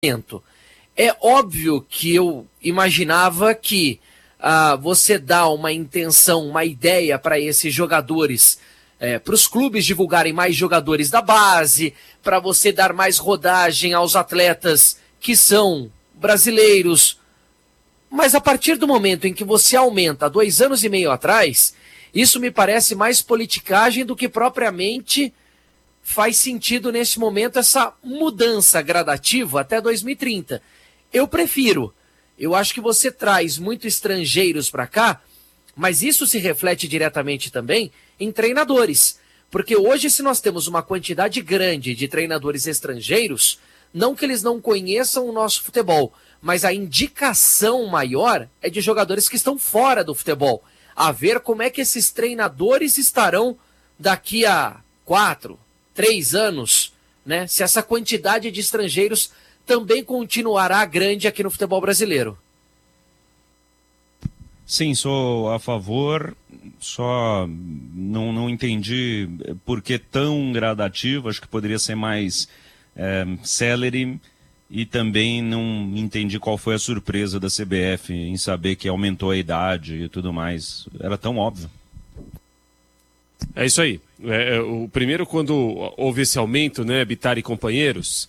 É óbvio que eu imaginava que você dá uma intenção, uma ideia para esses jogadores, para os clubes divulgarem mais jogadores da base, para você dar mais rodagem aos atletas que são brasileiros. Mas a partir do momento em que você aumenta 2 anos e meio atrás, isso me parece mais politicagem do que propriamente faz sentido nesse momento essa mudança gradativa até 2030. Eu prefiro. Eu acho que você traz muito estrangeiros para cá, mas isso se reflete diretamente também em treinadores. Porque hoje, se nós temos uma quantidade grande de treinadores estrangeiros, não que eles não conheçam o nosso futebol, mas a indicação maior é de jogadores que estão fora do futebol. A ver como é que esses treinadores estarão daqui a 4, 3 anos, né? Se essa quantidade de estrangeiros também continuará grande aqui no futebol brasileiro. Sim, sou a favor, só não entendi por que tão gradativo, acho que poderia ser mais celery, e também não entendi qual foi a surpresa da CBF em saber que aumentou a idade e tudo mais, era tão óbvio. É isso aí. O primeiro, quando houve esse aumento, né, Bittar e companheiros,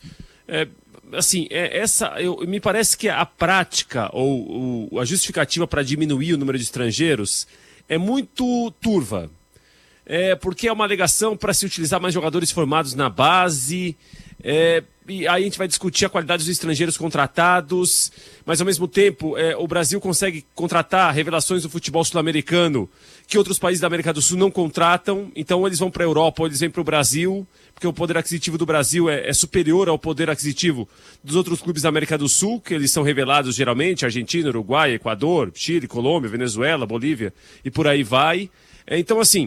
me parece que a prática ou a justificativa para diminuir o número de estrangeiros é muito turva. Porque é uma alegação para se utilizar mais jogadores formados na base, e aí a gente vai discutir a qualidade dos estrangeiros contratados, mas ao mesmo tempo o Brasil consegue contratar revelações do futebol sul-americano que outros países da América do Sul não contratam, então eles vão para a Europa ou eles vêm para o Brasil, porque o poder aquisitivo do Brasil é superior ao poder aquisitivo dos outros clubes da América do Sul, que eles são revelados geralmente, Argentina, Uruguai, Equador, Chile, Colômbia, Venezuela, Bolívia e por aí vai. Então assim,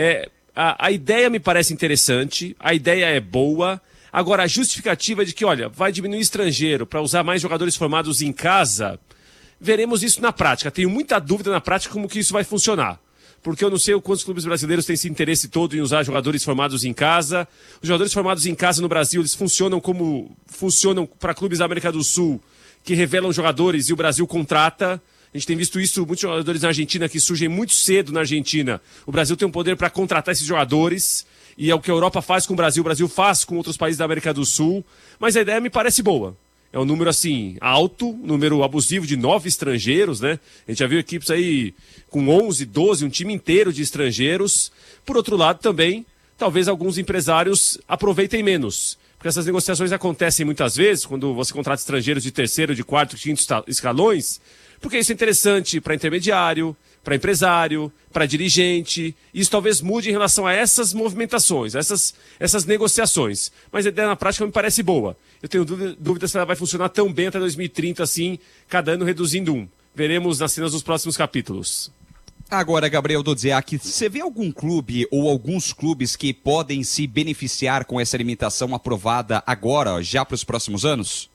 a ideia me parece interessante, a ideia é boa. Agora, a justificativa de que, olha, vai diminuir estrangeiro para usar mais jogadores formados em casa, veremos isso na prática. Tenho muita dúvida na prática como que isso vai funcionar. Porque eu não sei quantos clubes brasileiros têm esse interesse todo em usar jogadores formados em casa. Os jogadores formados em casa no Brasil, eles funcionam para clubes da América do Sul, que revelam jogadores e o Brasil contrata. A gente tem visto isso, muitos jogadores na Argentina que surgem muito cedo na Argentina. O Brasil tem um poder para contratar esses jogadores. E é o que a Europa faz com o Brasil faz com outros países da América do Sul, mas a ideia me parece boa. É um número assim, alto, número abusivo de 9 estrangeiros, né? A gente já viu equipes aí com 11, 12, um time inteiro de estrangeiros. Por outro lado também, talvez alguns empresários aproveitem menos, porque essas negociações acontecem muitas vezes, quando você contrata estrangeiros de terceiro, de quarto, de quinto escalões, porque isso é interessante para intermediário, para empresário, para dirigente. Isso talvez mude em relação a essas movimentações, essas negociações. Mas a ideia na prática me parece boa. Eu tenho dúvida se ela vai funcionar tão bem até 2030 assim, cada ano reduzindo um. Veremos nas cenas dos próximos capítulos. Agora, Gabriel Dodziak, você vê algum clube ou alguns clubes que podem se beneficiar com essa limitação aprovada agora, já para os próximos anos?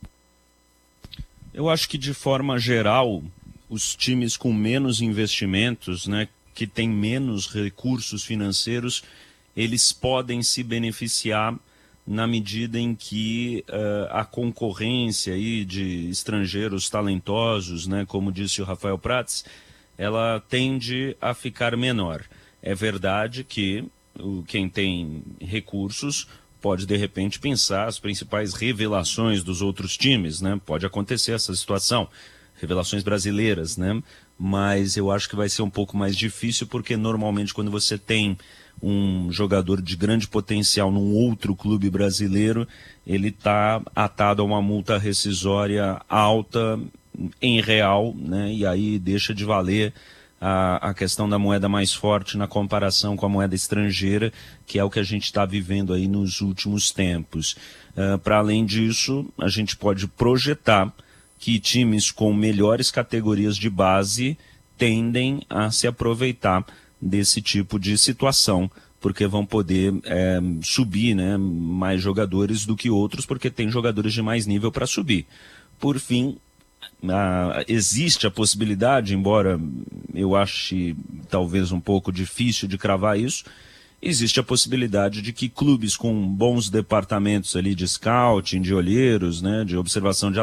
Eu acho que de forma geral, os times com menos investimentos, né, que têm menos recursos financeiros, eles podem se beneficiar na medida em que a concorrência aí de estrangeiros talentosos, né, como disse o Rafael Prats, ela tende a ficar menor. É verdade que quem tem recursos pode, de repente, pensar as principais revelações dos outros times, né? Pode acontecer essa situação. Revelações brasileiras, né? Mas eu acho que vai ser um pouco mais difícil, porque normalmente quando você tem um jogador de grande potencial num outro clube brasileiro, ele está atado a uma multa rescisória alta em real, né? E aí deixa de valer a questão da moeda mais forte na comparação com a moeda estrangeira, que é o que a gente está vivendo aí nos últimos tempos. Para além disso, a gente pode projetar que times com melhores categorias de base tendem a se aproveitar desse tipo de situação, porque vão poder subir, né, mais jogadores do que outros, porque tem jogadores de mais nível para subir. Por fim, existe a possibilidade, embora eu ache talvez um pouco difícil de cravar isso, existe a possibilidade de que clubes com bons departamentos ali de scouting, de olheiros, né, de observação de